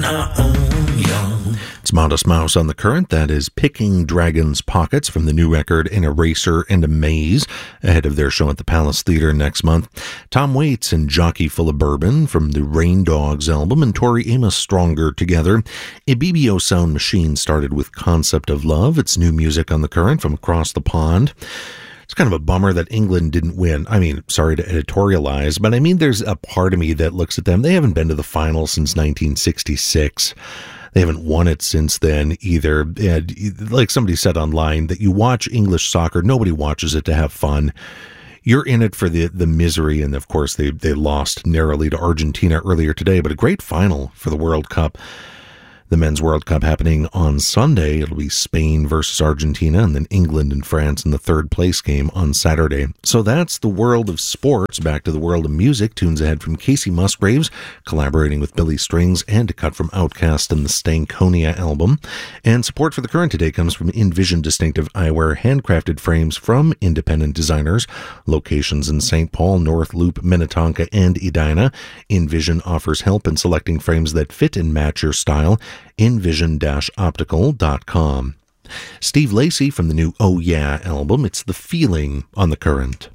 our own young. It's Modest Mouse on the Current. That is Picking Dragon's Pockets from the new record An Eraser and a Maze, ahead of their show at the Palace Theatre next month. Tom Waits and Jockey Full of Bourbon from the Rain Dogs album, and Tori Amos Stronger together. Ibibio Sound Machine started with Concept of Love. It's new music on the Current from across the pond. It's kind of a bummer that England didn't win. I mean, sorry to editorialize, but I mean, there's a part of me that looks at them. They haven't been to the final since 1966. They haven't won it since then either. And like somebody said online, that you watch English soccer, nobody watches it to have fun. You're in it for the misery, and of course they lost narrowly to Argentina earlier today, but a great final for the World Cup. The Men's World Cup happening on Sunday. It'll be Spain versus Argentina, and then England and France in the third place game on Saturday. So that's the world of sports. Back to the world of music. Tunes ahead from Casey Musgraves, collaborating with Billy Strings, and a cut from Outkast and the Stankonia album. And support for the Current today comes from Envision Distinctive Eyewear, handcrafted frames from independent designers. Locations in St. Paul, North Loop, Minnetonka, and Edina. Envision offers help in selecting frames that fit and match your style. Envision-optical.com. Steve Lacy from the new Oh Yeah album. It's The Feeling on the Current.